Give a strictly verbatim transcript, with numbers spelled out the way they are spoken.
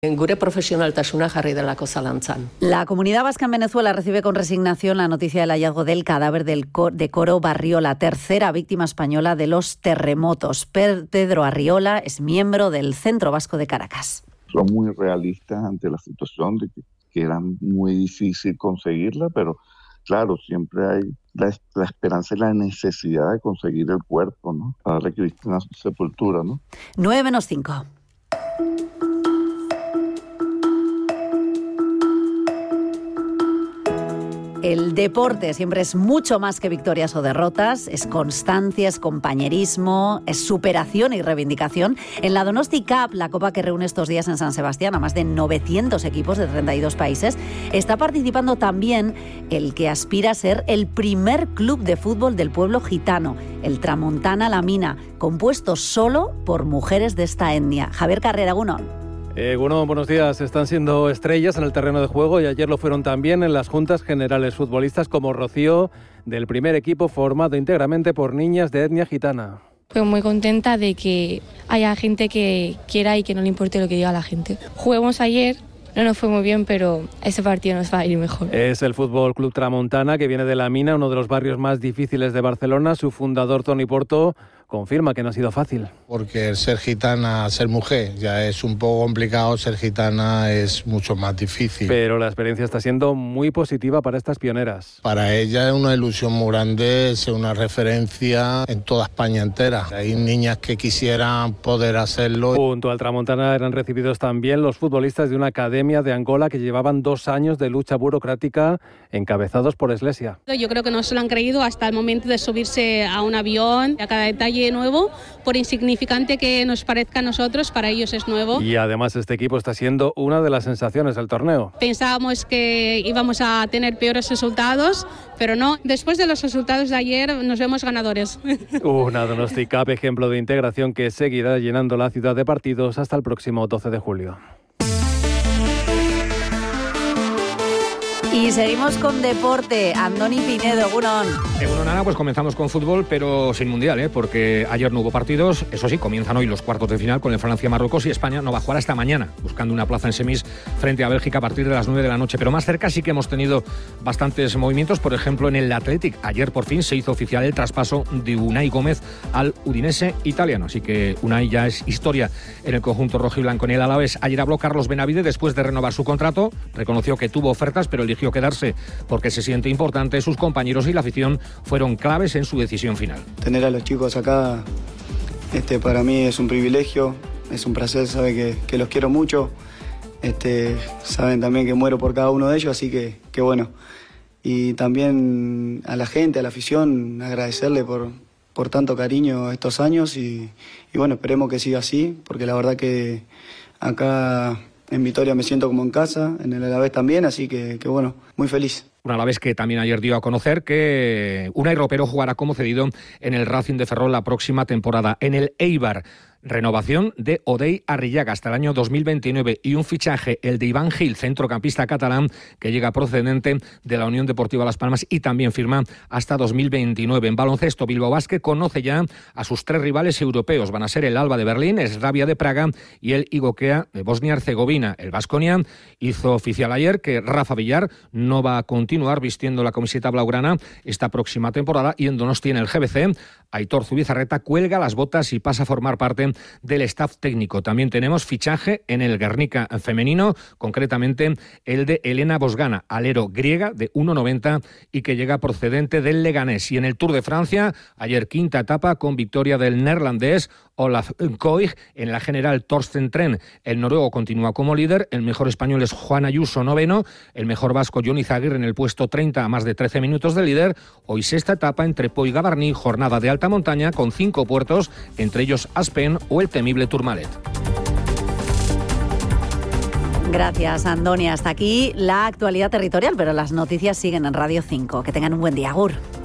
Gure profesionaltasuna jarri delako zalantzan. La comunidad vasca en Venezuela recibe con resignación la noticia del hallazgo del cadáver del co- de Coro Barriola, tercera víctima española de los terremotos. Pedro Arriola es miembro del Centro Vasco de Caracas. Son muy realistas ante la situación de que, que era muy difícil conseguirla, pero claro, siempre hay la, la esperanza y la necesidad de conseguir el cuerpo, ¿no? Para darle cristiana sepultura, ¿no? nueve menos cinco. El deporte siempre es mucho más que victorias o derrotas, es constancia, es compañerismo, es superación y reivindicación. En la Donosti Cup, la copa que reúne estos días en San Sebastián a más de novecientos equipos de treinta y dos países, está participando también el que aspira a ser el primer club de fútbol del pueblo gitano, el Tramontana La Mina, compuesto solo por mujeres de esta etnia. Javier Carrera, Gunón. Eh, bueno, buenos días. Están siendo estrellas en el terreno de juego y ayer lo fueron también en las juntas generales futbolistas como Rocío, del primer equipo formado íntegramente por niñas de etnia gitana. Estoy muy contenta de que haya gente que quiera y que no le importe lo que diga la gente. Jugamos ayer. No nos fue muy bien, pero ese partido nos va a ir mejor. Es el Fútbol Club Tramontana, que viene de La Mina, uno de los barrios más difíciles de Barcelona. Su fundador, Toni Porto, confirma que no ha sido fácil. Porque ser gitana, ser mujer, ya es un poco complicado, ser gitana es mucho más difícil. Pero la experiencia está siendo muy positiva para estas pioneras. Para ella es una ilusión muy grande ser una referencia en toda España entera. Hay niñas que quisieran poder hacerlo. Junto al Tramontana eran recibidos también los futbolistas de una academia de Angola que llevaban dos años de lucha burocrática encabezados por Iglesia. Yo creo que no se lo han creído hasta el momento de subirse a un avión, a cada detalle nuevo, por insignificante que nos parezca a nosotros, para ellos es nuevo. Y además este equipo está siendo una de las sensaciones del torneo. Pensábamos que íbamos a tener peores resultados, pero no. Después de los resultados de ayer nos vemos ganadores. Una Donosti Cup, ejemplo de integración que seguirá llenando la ciudad de partidos hasta el próximo doce de julio. Y seguimos con deporte. Andoni Pinedo, Gunón. Eh, bueno, nada, pues comenzamos con fútbol, pero sin mundial, ¿eh? Porque ayer no hubo partidos. Eso sí, comienzan hoy los cuartos de final con el Francia-Marruecos y España no va a jugar hasta mañana, buscando una plaza en semis frente a Bélgica a partir de las nueve de la noche. Pero más cerca sí que hemos tenido bastantes movimientos. Por ejemplo, en el Athletic, ayer por fin se hizo oficial el traspaso de Unai Gómez al Udinese italiano. Así que Unai ya es historia en el conjunto rojiblanco. En el Alavés, ayer habló Carlos Benavide después de renovar su contrato. Reconoció que tuvo ofertas, pero eligió quedarse porque se siente importante. Sus compañeros y la afición fueron claves en su decisión final. Tener a los chicos acá este, para mí es un privilegio, es un placer, sabe que, que los quiero mucho, este, saben también que muero por cada uno de ellos, así que, que bueno. Y también a la gente, a la afición, agradecerle por, por tanto cariño estos años y, y bueno, esperemos que siga así, porque la verdad que acá en Vitoria me siento como en casa, en el Alavés también, así que, que bueno, muy feliz. Un Alavés que también ayer dio a conocer que Unai Ropero jugará como cedido en el Racing de Ferrol la próxima temporada. En el Eibar, renovación de Odey Arrillaga hasta el año dos mil veintinueve y un fichaje, el de Iván Gil, centrocampista catalán, que llega procedente de la Unión Deportiva Las Palmas y también firma hasta dos mil veintinueve. En baloncesto, Bilbao Basket conoce ya a sus tres rivales europeos. Van a ser el Alba de Berlín, Slavia de Praga y el Igokea de Bosnia-Herzegovina. El Baskonia hizo oficial ayer que Rafa Villar no va a continuar vistiendo la camiseta blaugrana esta próxima temporada y en Donosti, en el G B C, Aitor Zubizarreta cuelga las botas y pasa a formar parte del staff técnico. También tenemos fichaje en el Guernica femenino, concretamente el de Elena Bosgana, alero griega de uno noventa y que llega procedente del Leganés. Y en el Tour de Francia, ayer quinta etapa con victoria del neerlandés Olaf Koig. En la general, Torsten Tren, el noruego, continúa como líder. El mejor español es Juan Ayuso, noveno. El mejor vasco, Jon Izaguirre, en el puesto treinta a más de trece minutos de líder. Hoy sexta etapa entre Pau y Gavarní, jornada de alta montaña con cinco puertos, entre ellos Aspen o el temible Tourmalet. Gracias, Andoni. Hasta aquí la actualidad territorial, pero las noticias siguen en Radio cinco. Que tengan un buen día, agur.